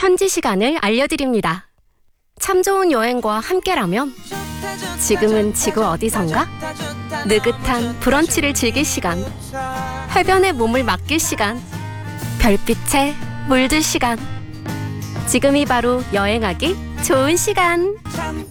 현지 시간을 알려드립니다. 참 좋은 여행과 함께라면 지금은 지구 어디선가? 느긋한 브런치를 즐길 시간, 해변에 몸을 맡길 시간, 별빛에 물들 시간. 지금이 바로 여행하기 좋은 시간.